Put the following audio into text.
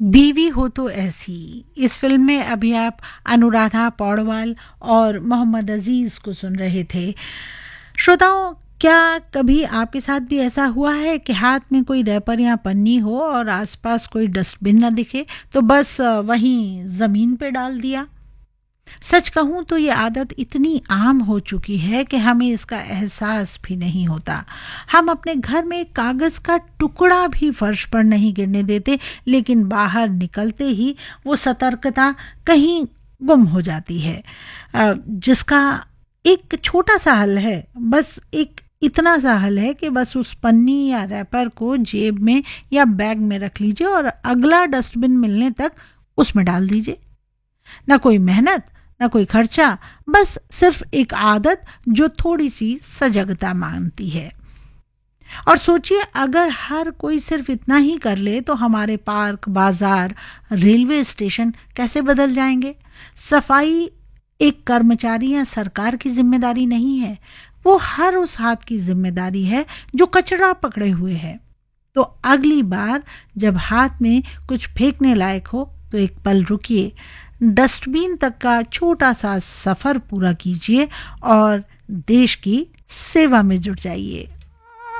बीवी हो तो ऐसी। इस फिल्म में अभी आप अनुराधा पौडवाल और मोहम्मद अजीज को सुन रहे थे। श्रोताओं, क्या कभी आपके साथ भी ऐसा हुआ है कि हाथ में कोई रैपर या पन्नी हो और आसपास कोई डस्टबिन न दिखे तो बस वहीं जमीन पे डाल दिया? सच कहूं तो ये आदत इतनी आम हो चुकी है कि हमें इसका एहसास भी नहीं होता। हम अपने घर में कागज का टुकड़ा भी फर्श पर नहीं गिरने देते, लेकिन बाहर निकलते ही वो सतर्कता कहीं गुम हो जाती है, जिसका एक छोटा सा हल है। बस एक इतना सा हल है कि बस उस पन्नी या रैपर को जेब में या बैग में रख लीजिए और अगला डस्टबिन मिलने तक उसमें डाल दीजिए। ना कोई मेहनत, ना कोई खर्चा, बस सिर्फ एक आदत जो थोड़ी सी सजगता मांगती है। और सोचिए, अगर हर कोई सिर्फ इतना ही कर ले तो हमारे पार्क, बाजार, रेलवे स्टेशन कैसे बदल जाएंगे। सफाई एक कर्मचारी या सरकार की जिम्मेदारी नहीं है, वो हर उस हाथ की जिम्मेदारी है जो कचरा पकड़े हुए है। तो अगली बार जब हाथ में कुछ फेंकने लायक हो तो एक पल रुकिए, डस्टबिन तक का छोटा सा सफर पूरा कीजिए और देश की सेवा में जुट जाइए।